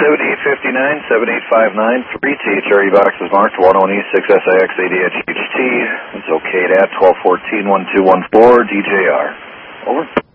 7859, 7859, 3THRE box is marked 101E6SIX ADHHT. It's okay at 1214 1214 DJR. Over.